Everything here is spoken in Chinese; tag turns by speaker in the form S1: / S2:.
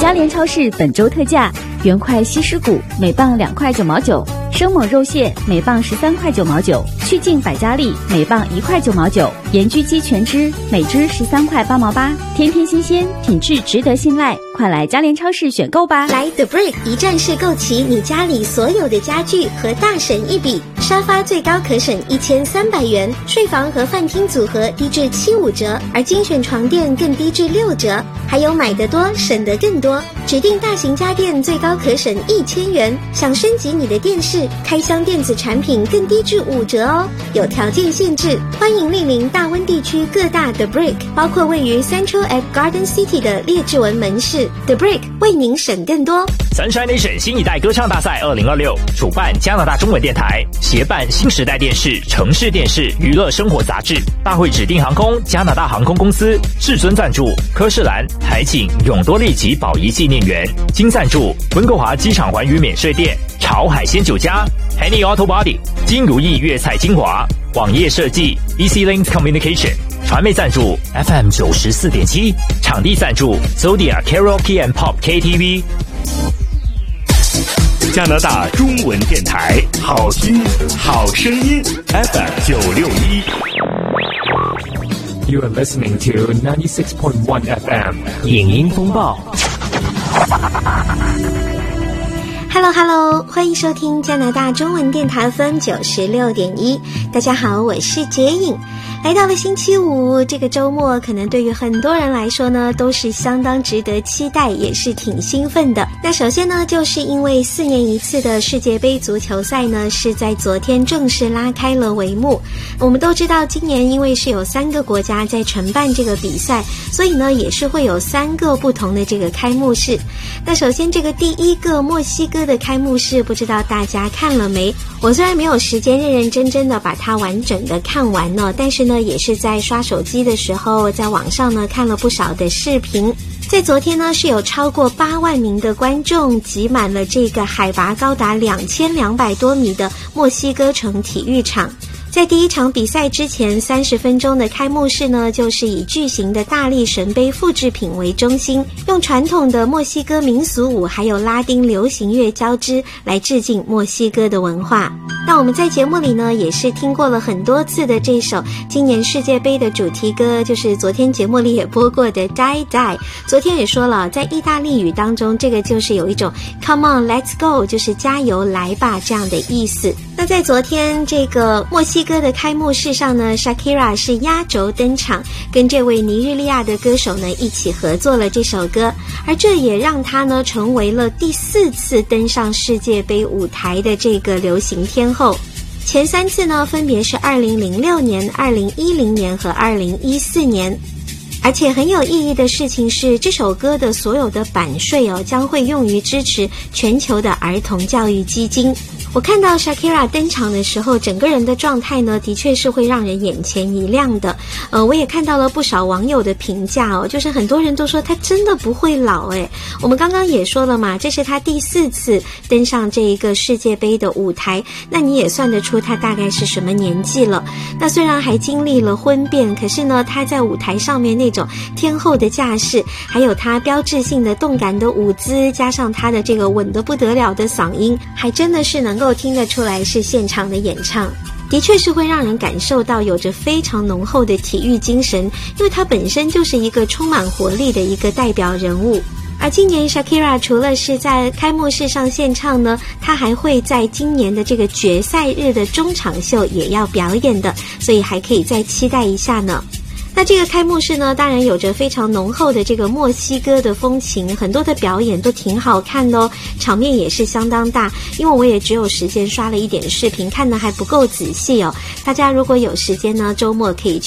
S1: 嘉联超市本周特价：原块西施骨每磅2块9毛9，生猛肉蟹每磅13块9毛9，去劲百家丽每磅1块9毛9，盐焗鸡全脂每只13块8毛8，天天新鲜，品质值得信赖，快来嘉联超市选购吧！
S2: 来 The Brick 一站式购齐你家里所有的家具和大省一笔，沙发最高可省1300元，睡房和饭厅组合低至75折，而精选床垫更低至6折，还有买得多省得更多，指定大型家电最高可省1000元，想升级你的电视，开箱电子产品更低至5折哦，有条件限制，欢迎莅临大温地区各大 The Brick， 包括位于 Central at Garden City 的列治文门市。 The Brick 为您省更多。
S3: Sunshine Nation 新一代歌唱大赛2026主办加拿大中文电台，协办新时代电视、城市电视、娱乐生活杂志，大会指定航空加拿大航空公司至尊赞助，科士兰、海景、永多利及宝仪纪念园金赞助，温哥华机场环宇免税店、潮海鲜酒家、Henny Auto Body、金如意粤菜精华、网页设计 EC Link Communication， 传媒赞助 FM 94.7， 场地赞助 Zodiac Karaoke and Pop KTV。
S4: 加拿大中文电台，好听好声音 FM 961。
S5: You are listening to 96.1 FM
S3: 影音风暴。
S2: Hello， 欢迎收听加拿大中文电台 FM 96.1。大家好，我是洁颖。来到了星期五，这个周末可能对于很多人来说呢，都是相当值得期待，也是挺兴奋的。那首先呢，就是因为4年一次的世界杯足球赛呢，是在昨天正式拉开了帷幕。我们都知道，今年因为是有3个国家在承办这个比赛，所以呢，也是会有3个不同的这个开幕式。那首先这个第一个墨西哥的开幕式，不知道大家看了没？我虽然没有时间认认真真的把它完整的看完呢，但是呢，也是在刷手机的时候，在网上呢看了不少的视频。在昨天呢，是有超过8万名的观众挤满了这个海拔高达2200多米的墨西哥城体育场。在第一场比赛之前30分钟的开幕式呢，就是以巨型的大力神杯复制品为中心，用传统的墨西哥民俗舞还有拉丁流行乐交织来致敬墨西哥的文化。那我们在节目里呢，也是听过了很多次的这首今年世界杯的主题歌，就是昨天节目里也播过的 Die Die。 昨天也说了，在意大利语当中，这个就是有一种 Come on let's go， 就是加油来吧这样的意思。那在昨天这个墨西哥的开幕式上呢， Shakira 是压轴登场，跟这位尼日利亚的歌手呢一起合作了这首歌，而这也让她呢成为了第4次登上世界杯舞台的这个流行天后。前3次呢分别是2006年、2010年和2014年。而且很有意义的事情是，这首歌的所有的版税将会用于支持全球的儿童教育基金。我看到 Shakira 登场的时候，整个人的状态呢，的确是会让人眼前一亮的。我也看到了不少网友的评价就是很多人都说他真的不会老我们刚刚也说了嘛，这是他第4次登上这一个世界杯的舞台，那你也算得出他大概是什么年纪了。那虽然还经历了婚变，可是呢，他在舞台上面那种天后的架势，还有他标志性的动感的舞姿，加上他的这个稳得不得了的嗓音，还真的是能够听得出来是现场的演唱。的确是会让人感受到有着非常浓厚的体育精神，因为他本身就是一个充满活力的一个代表人物。而今年 Shakira 除了是在开幕式上献唱呢，她还会在今年的这个决赛日的中场秀也要表演的，所以还可以再期待一下呢。那这个开幕式呢，当然有着非常浓厚的这个墨西哥的风情，很多的表演都挺好看的哦，场面也是相当大。因为我也只有时间刷了一点视频，看得还不够仔细哦。大家如果有时间呢，周末可以